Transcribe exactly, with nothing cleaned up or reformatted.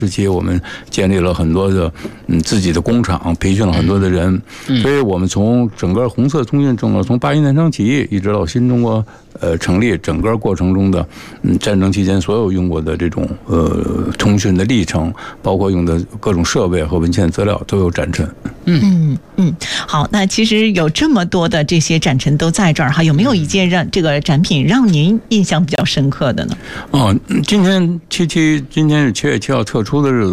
时期，我们建立了很多的嗯自己的工厂，培训了很多的人，所以我们从整个红色通讯整个从八一南昌起义一直到新中国呃成立，整个过程中的嗯战争期间所有用过的这种呃通讯的历程，包括用的各种设备和文献资料都有展陈。 嗯嗯，好，那其实有这么多的这些展陈都在这儿哈，有没有一件让这个展品让您印象比较深刻的呢？ 哦，今天七七今天是七月七号特殊的日子。